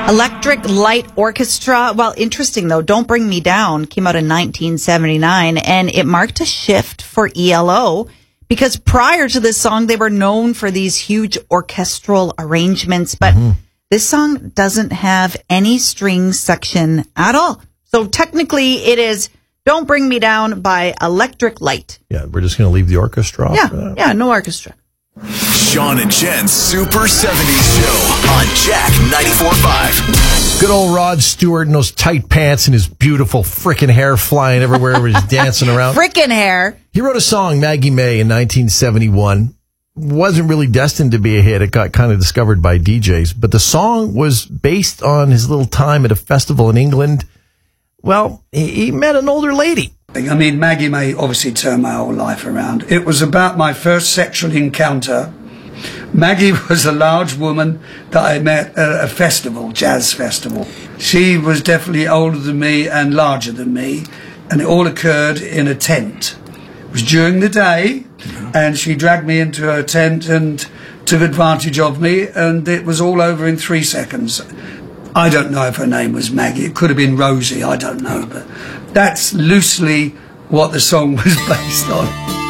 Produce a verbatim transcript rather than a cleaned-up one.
Electric Light Orchestra. Well, interesting though. Don't Bring Me Down came out in nineteen seventy-nine, and it marked a shift for E L O because prior to this song, they were known for these huge orchestral arrangements, but mm-hmm. this song doesn't have any string section at all. So technically, it is Don't Bring Me Down by Electric Light. Yeah, we're just going to leave the orchestra off Yeah, for that. yeah, no orchestra. Sean and Jen's Super seventies Show on Jack ninety-four point five. Good old Rod Stewart in those tight pants and his beautiful frickin' hair flying everywhere where he's dancing around. Frickin' hair. He wrote a song, Maggie May, in nineteen seventy-one. Wasn't really destined to be a hit. It got kind of discovered by D Js. But the song was based on his little time at a festival in England. Well, he, he met an older lady. I mean, Maggie May obviously turned my whole life around. It was about my first sexual encounter. Maggie was a large woman that I met at a festival, jazz festival. She was definitely older than me and larger than me, and it all occurred in a tent. It was during the day, and she dragged me into her tent and took advantage of me, and it was all over in three seconds. I don't know if her name was Maggie. It could have been Rosie. I don't know. But that's loosely what the song was based on.